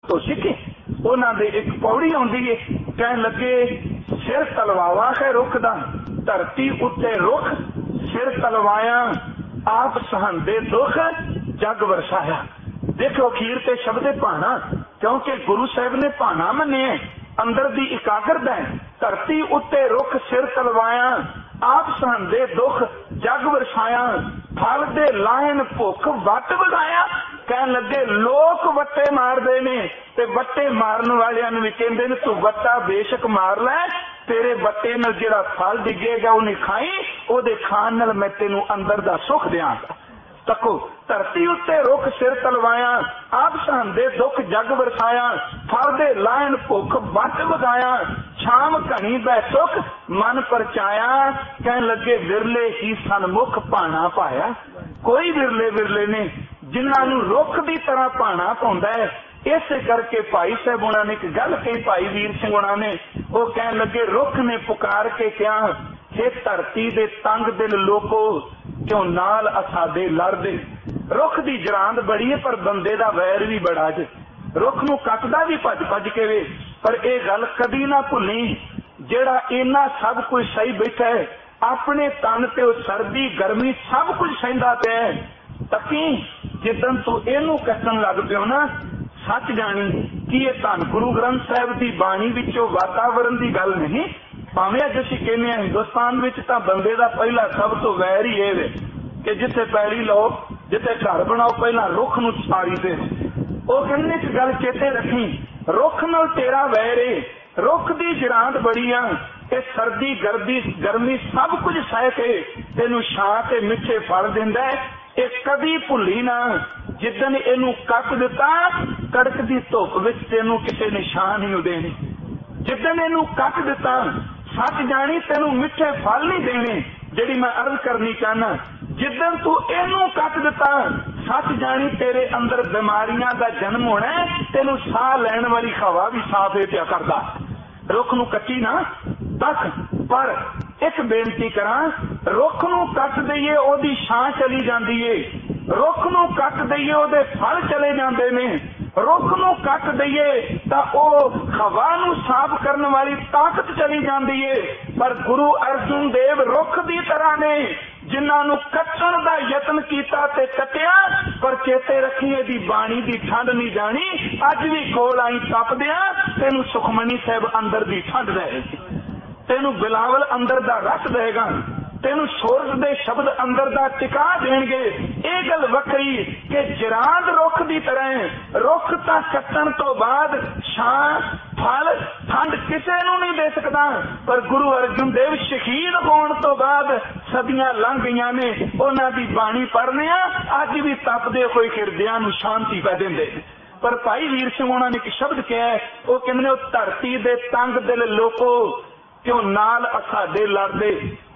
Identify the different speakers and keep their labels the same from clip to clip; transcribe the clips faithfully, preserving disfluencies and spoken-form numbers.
Speaker 1: तो सीखी उन्होंने एक पौड़ी आती है, कह लगे सिर तलवावा है रुख दा, धरती उत्ते रुख सिर तलवाया, आप सहंदे दुख जग वरसाया। देखो अखीर ते शब्द भाना, क्योंकि गुरु साहब ने भाना मने अंदर दी एकाग्रता है। धरती उत्ते रुख सिर तलवाया, आप सहंदे दुख जग वरसाया, फल दे लाइन भुख वट वधाया। कह लगे लोग वट्टे मारते ने ते वट्टे मारन वालियां नूं भी कहंदे ने तू वट्टा बेशक मार लै, तेरे वट्टे नाल जिहड़ा फल डिगेगा उन्हें खाई, ओहदे खाण नाल मैं तैनूं अंदर दा सुख देवांगा। तको धरती उत्ते रुख सिर तलवाया, आप सहंदे दुख जग वरसाया, फल दे लाइन भुख वट वधाया, छाम घनी बै सुख मन परचाया। कह लगे विरले ही सनमुख भाना पाया। कोई विरले विरले ने जिन्होंने रुख की तरह भाना पाउंदा है। इस करके भाई साहब उन्होंने ने एक गल कही, भाई वीर सिंह उन्होंने ने वो कह लगे रुख ने पुकार के क्या, हे धरती दे तंग दिल लोको क्यों नाल असादे लड़दे। रुख की जरांद बड़ी है पर बंदे दा वैर भी बड़ा जे। रुख नूं कटदा भी भज भज के वे, पर यह गल कदी ना भुल्ली जेड़ा इन्ना सब कुछ सही बैठा है, अपने तन ते सर्दी गर्मी सब कुछ सहिंदा पिया है। तकी जिदन तू इनू कटन लग पियो ना, सच जानी कि यह धन गुरु ग्रंथ साहिब की बाणी विचों वातावरण की गल नहीं। भावें अज असीं कहने हिंदुस्तान विच तां बंदे दा पहला सब तो वैर ही ये कि जिथे पैली लो जिथे घर बनाओ पहला रुख नूं सारी दे। वो कहने च गल चेते रखी, रुख नाल तेरा वैर है। रुख की जरांद बड़ी आ, ये सर्दी गर्दी गर्मी सब कुछ सह के तेनू छां ते मिठे फल दिंदा है। ये कदी भुली ना, जिदन इनू कट दिता कड़कदी धुप विच तेनू किसी ने छां नहीं देनी। जिदन इनू कट दिता सच जानी तेनू मिठे फल नहीं देने। जिहड़ी मैं अर्ज करनी चाहना, जिदन तू इनू कट दिता सच जानी तेरे अंदर बीमारियां दा जन्म होना है। तेनू साह लैण वाली हवा भी साफ है पिया करदा। रुख नूं कटी ना तक, पर एक बेनती करा, रुख नूं कट दईए ओदी छां चली जाती है, रुख नूं कट दईए ओदे फल चले जाते ने, रुख नूं कट दईए तां ओह हवा नूं साफ करने वाली ताकत चली जाती है। पर गुरु अर्जुन देव रुख की तरह ने जिन्होंने कट्टण का यत्न किया ते कटिया, पर चेते रखी इहदी बाणी की ठंड नहीं जानी। अज भी कोल आई तपदिया तेनू सुखमनी साहब अंदर की ठंड रहेगी, तेनू बिलावल अंदर दा रस देगा, तेनू सूरज दे शब्द अंदर दा टिका देंगे। ये गल वखरी कि जरांद रुख की तरह, रुख तां कट्टण तो बाद छां फल ठंड किसी नूं नहीं दे सकता, पर गुरु अर्जुन देव शहीद होने तो बाद सदियां लंघ गईयां ने, उन्हां दी बाणी पढ़ने अज भी तपदे होए हिरदियां नूं शांति पै दिंदे। पर भाई वीर सिंह उन्होंने एक शब्द कहा है, वो कहंदे धरती दे तंग दिल लोको क्यों नाल असाडे लड़दे,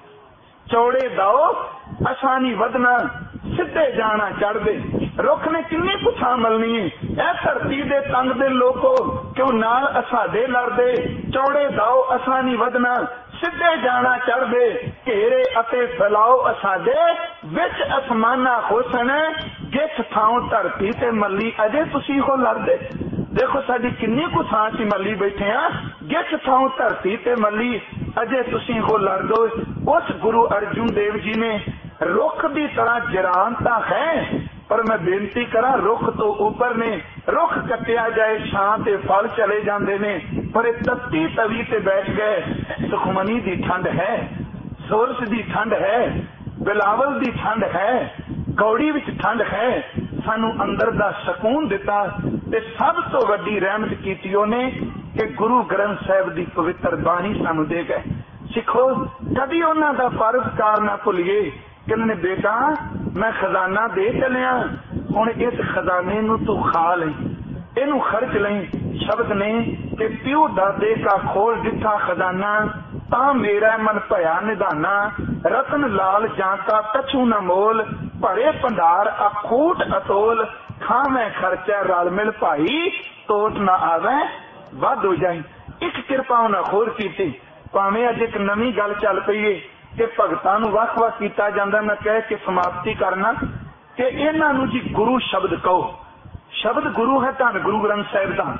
Speaker 1: चौड़े दाओ असानी वधना सीधे जाना चढ़दे। रुख ने किन्नी पुछा मलनी है, ए धरती दे तंग दे लोको क्यों नाल असाडे लड़दे, चौड़े दाओ असानी वधना सीधे जाना चढ़दे, घेरे अते फैलाओ असाडे विच असमाना हुसन, जिस थां धरती ते मली अजे तुसी हो लड़दे। देखो साडी किन्नी कु थां सी मली बैठे हैं, जिस थां धरती ते मली अजे तुसी हो लड़ दो। उस गुरु अर्जुन देव जी ने रुख की तरह जरानता है, पर मैं बेनती करा रुख तो ऊपर ने, रुख कटिया जाए छां ते फल चले जाते ने, पर एक तत्ती तवी ते बैठ गए। सुखमनी की ठंड है, सूरज की ठंड है, बिलावल की ठंड है, कौड़ी विच ठंड है, सानू अंदर दा सकून दिता। ते सब तो वड्डी रहमत कीती ओने कि गुरु ग्रंथ साहिब की पवित्र बाणी सानू दे गए। सिखो कभी उन्हां दा परोपकार ना भुलिए। कहने बेटा मैं खजाना दे चलिया, हुण इस खजाने नू तू खा ले, इनू खर्च ले। शब्द ने कि प्यो दादे का खोल दिता खजाना, ता मेरा मन भया निधाना, रतन लाल जाता कछू न मोल, भरे भंडार अखूट अतोल, खावे खर्चा रल मिल भाई, तोट ना आवे वध हो जाए। एक किरपा उन्हें होर की, भावें अज एक नवी गल चल पई है कि भगतां नूं वख वख कीता जांदा। मैं कह के समाप्ति करना कि इन्हां नूं जी गुरु शब्द कहो। शब्द गुरु है धन गुरु ग्रंथ साहिब दा।